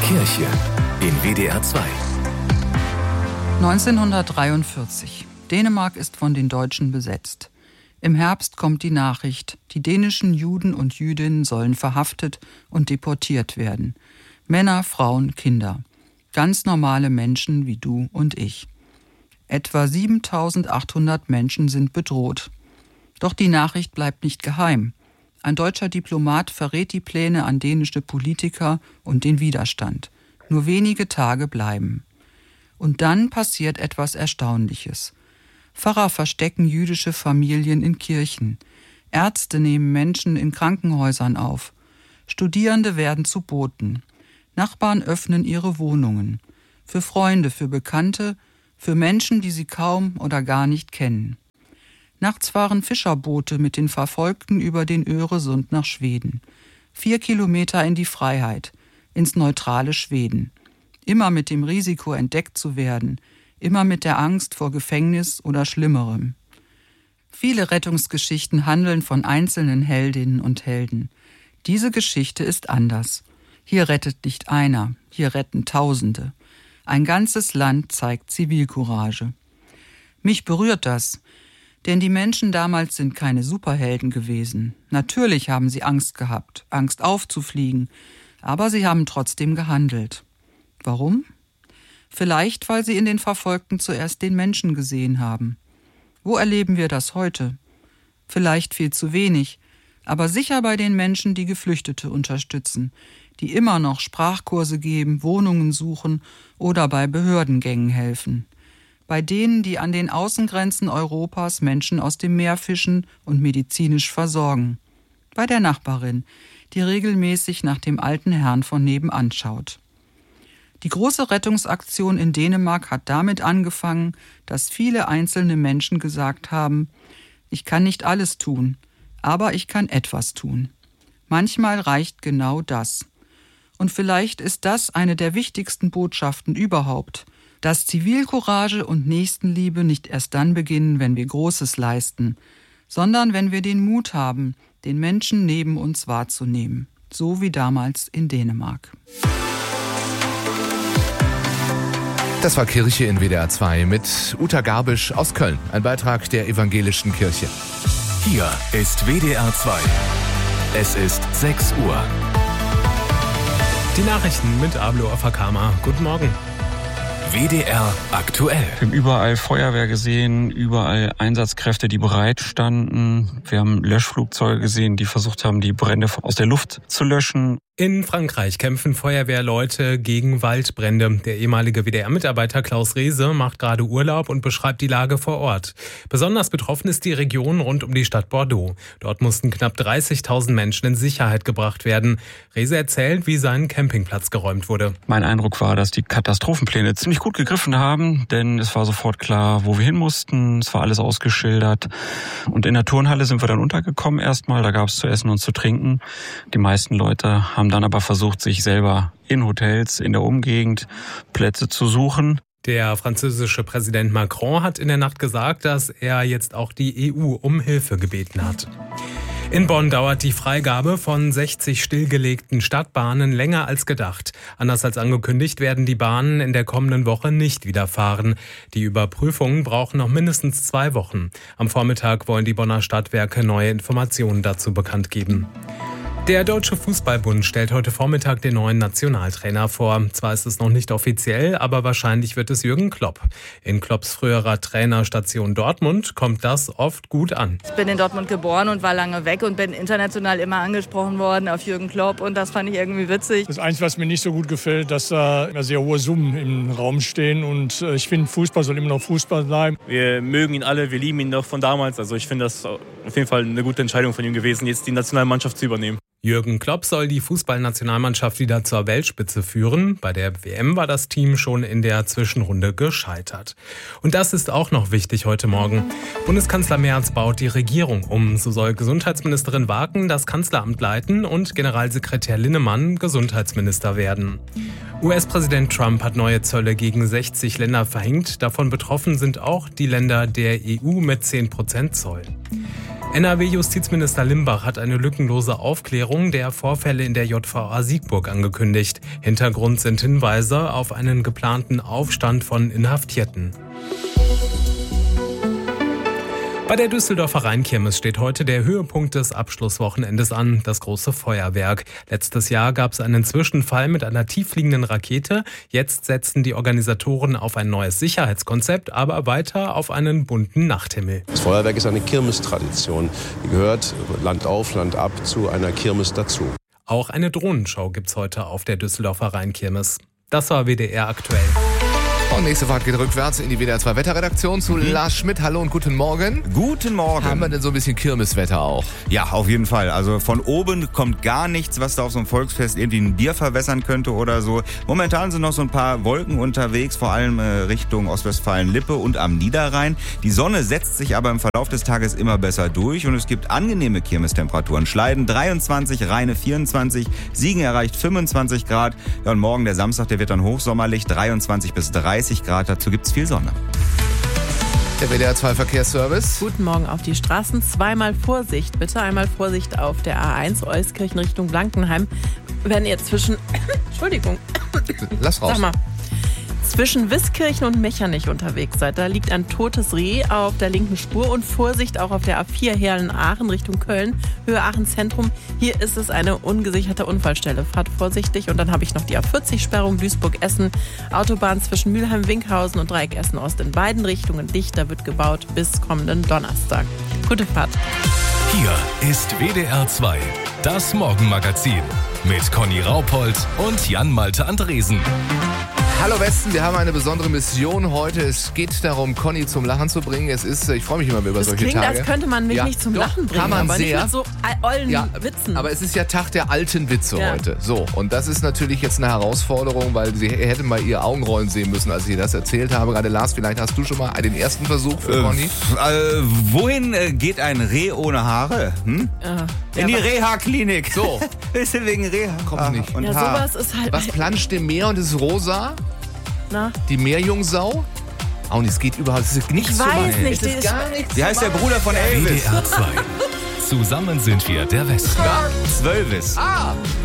Kirche in WDR 2. 1943. Dänemark ist von den Deutschen besetzt. Im Herbst kommt die Nachricht, die dänischen Juden und Jüdinnen sollen verhaftet und deportiert werden. Männer, Frauen, Kinder. Ganz normale Menschen wie du und ich. Etwa 7.800 Menschen sind bedroht. Doch die Nachricht bleibt nicht geheim. Ein deutscher Diplomat verrät die Pläne an dänische Politiker und den Widerstand. Nur wenige Tage bleiben. Und dann passiert etwas Erstaunliches. Pfarrer verstecken jüdische Familien in Kirchen. Ärzte nehmen Menschen in Krankenhäusern auf. Studierende werden zu Boten. Nachbarn öffnen ihre Wohnungen. Für Freunde, für Bekannte, für Menschen, die sie kaum oder gar nicht kennen. Nachts fahren Fischerboote mit den Verfolgten über den Öresund nach Schweden. 4 Kilometer in die Freiheit, ins neutrale Schweden. Immer mit dem Risiko, entdeckt zu werden, immer mit der Angst vor Gefängnis oder Schlimmerem. Viele Rettungsgeschichten handeln von einzelnen Heldinnen und Helden. Diese Geschichte ist anders. Hier rettet nicht einer, hier retten Tausende. Ein ganzes Land zeigt Zivilcourage. Mich berührt das, denn die Menschen damals sind keine Superhelden gewesen. Natürlich haben sie Angst gehabt, Angst aufzufliegen, aber sie haben trotzdem gehandelt. Warum? Vielleicht, weil sie in den Verfolgten zuerst den Menschen gesehen haben. Wo erleben wir das heute? Vielleicht viel zu wenig, aber sicher bei den Menschen, die Geflüchtete unterstützen, die immer noch Sprachkurse geben, Wohnungen suchen oder bei Behördengängen helfen. Bei denen, die an den Außengrenzen Europas Menschen aus dem Meer fischen und medizinisch versorgen. Bei der Nachbarin, die regelmäßig nach dem alten Herrn von nebenan schaut. Die große Rettungsaktion in Dänemark hat damit angefangen, dass viele einzelne Menschen gesagt haben, ich kann nicht alles tun, aber ich kann etwas tun. Manchmal reicht genau das. Und vielleicht ist das eine der wichtigsten Botschaften überhaupt, dass Zivilcourage und Nächstenliebe nicht erst dann beginnen, wenn wir Großes leisten, sondern wenn wir den Mut haben, den Menschen neben uns wahrzunehmen, so wie damals in Dänemark. Das war Kirche in WDR 2 mit Uta Garbisch aus Köln, ein Beitrag der Evangelischen Kirche. Hier ist WDR 2. Es ist 6 Uhr. Die Nachrichten mit Ablo Afakama. Guten Morgen. WDR aktuell. Wir haben überall Feuerwehr gesehen, überall Einsatzkräfte, die bereit standen. Wir haben Löschflugzeuge gesehen, die versucht haben, die Brände aus der Luft zu löschen. In Frankreich kämpfen Feuerwehrleute gegen Waldbrände. Der ehemalige WDR-Mitarbeiter Klaus Rehse macht gerade Urlaub und beschreibt die Lage vor Ort. Besonders betroffen ist die Region rund um die Stadt Bordeaux. Dort mussten knapp 30.000 Menschen in Sicherheit gebracht werden. Rehse erzählt, wie sein Campingplatz geräumt wurde. Mein Eindruck war, dass die Katastrophenpläne ziemlich gut gegriffen haben, denn es war sofort klar, wo wir hin mussten. Es war alles ausgeschildert. Und in der Turnhalle sind wir dann untergekommen erstmal. Da gab es zu essen und zu trinken. Die meisten Leute haben dann aber versucht, sich selber in Hotels in der Umgegend Plätze zu suchen. Der französische Präsident Macron hat in der Nacht gesagt, dass er jetzt auch die EU um Hilfe gebeten hat. In Bonn dauert die Freigabe von 60 stillgelegten Stadtbahnen länger als gedacht. Anders als angekündigt werden die Bahnen in der kommenden Woche nicht wieder fahren. Die Überprüfungen brauchen noch mindestens 2 Wochen. Am Vormittag wollen die Bonner Stadtwerke neue Informationen dazu bekannt geben. Der Deutsche Fußballbund stellt heute Vormittag den neuen Nationaltrainer vor. Zwar ist es noch nicht offiziell, aber wahrscheinlich wird es Jürgen Klopp. In Klopps früherer Trainerstation Dortmund kommt das oft gut an. Ich bin in Dortmund geboren und war lange weg und bin international immer angesprochen worden auf Jürgen Klopp und das fand ich irgendwie witzig. Das Einzige, was mir nicht so gut gefällt, dass da sehr hohe Summen im Raum stehen und ich finde, Fußball soll immer noch Fußball bleiben. Wir mögen ihn alle, wir lieben ihn noch von damals. Also ich finde das auf jeden Fall eine gute Entscheidung von ihm gewesen, jetzt die Nationalmannschaft zu übernehmen. Jürgen Klopp soll die Fußballnationalmannschaft wieder zur Weltspitze führen. Bei der WM war das Team schon in der Zwischenrunde gescheitert. Und das ist auch noch wichtig heute Morgen. Bundeskanzler Merz baut die Regierung um. So soll Gesundheitsministerin Waken das Kanzleramt leiten und Generalsekretär Linnemann Gesundheitsminister werden. US-Präsident Trump hat neue Zölle gegen 60 Länder verhängt. Davon betroffen sind auch die Länder der EU mit 10% Zoll. NRW-Justizminister Limbach hat eine lückenlose Aufklärung der Vorfälle in der JVA Siegburg angekündigt. Hintergrund sind Hinweise auf einen geplanten Aufstand von Inhaftierten. Bei der Düsseldorfer Rheinkirmes steht heute der Höhepunkt des Abschlusswochenendes an, das große Feuerwerk. Letztes Jahr gab es einen Zwischenfall mit einer tieffliegenden Rakete. Jetzt setzen die Organisatoren auf ein neues Sicherheitskonzept, aber weiter auf einen bunten Nachthimmel. Das Feuerwerk ist eine Kirmestradition. Die gehört Land auf, Land ab zu einer Kirmes dazu. Auch eine Drohnenschau gibt's heute auf der Düsseldorfer Rheinkirmes. Das war WDR aktuell. Und nächste Fahrt geht rückwärts in die WDR 2 Wetterredaktion zu Lars Schmidt. Hallo und guten Morgen. Guten Morgen. Haben wir denn so ein bisschen Kirmeswetter auch? Ja, auf jeden Fall. Also von oben kommt gar nichts, was da auf so einem Volksfest irgendwie ein Bier verwässern könnte oder so. Momentan sind noch so ein paar Wolken unterwegs, vor allem Richtung Ostwestfalen-Lippe und am Niederrhein. Die Sonne setzt sich aber im Verlauf des Tages immer besser durch und es gibt angenehme Kirmestemperaturen. Schleiden 23, Rheine 24, Siegen erreicht 25 Grad. Ja, und morgen der Samstag, der wird dann hochsommerlich, 23 bis 30 Grad. Dazu gibt's viel Sonne. Der WDR 2 Verkehrsservice. Guten Morgen auf die Straßen. Zweimal Vorsicht, bitte. Einmal Vorsicht auf der A1 Euskirchen Richtung Blankenheim. Wenn ihr Entschuldigung. Lass raus. Sag mal. Zwischen Wiskirchen und Mechernich unterwegs seid. Da liegt ein totes Reh auf der linken Spur und Vorsicht auch auf der A4 Herlen-Aachen Richtung Köln, Höhe Aachen Zentrum. Hier ist es eine ungesicherte Unfallstelle. Fahrt vorsichtig. Und dann habe ich noch die A40-Sperrung Duisburg-Essen. Autobahn zwischen Mülheim-Winkhausen und Dreieck Essen-Ost in beiden Richtungen dicht. Da wird gebaut bis kommenden Donnerstag. Gute Fahrt. Hier ist WDR 2, das Morgenmagazin mit Conny Raupold und Jan-Malte Andresen. Hallo Westen, wir haben eine besondere Mission heute. Es geht darum, Conny zum Lachen zu bringen. Ich freue mich immer über solche Tage. Das klingt, als könnte man mich nicht zum Lachen bringen, kann man aber sehr. nicht mit so ollen Witzen. Aber es ist ja Tag der alten Witze heute. So, und das ist natürlich jetzt eine Herausforderung, weil sie hätte mal ihr Augenrollen sehen müssen, als ich das erzählt habe. Gerade Lars, vielleicht hast du schon mal den ersten Versuch für Conny? Wohin geht ein Reh ohne Haare? In die Reha-Klinik. So. Ist wegen Reha. Kommt nicht. Und sowas ist halt... Was planscht im Meer und ist rosa? Na? Die Meerjungfrau? Oh, und es geht überhaupt, es ist nichts ich zu machen. weiß nicht. Es ist gar nichts. Wie heißt der Bruder von Elvis? WDR 2. Zusammen sind wir der Westen. Zwölvis.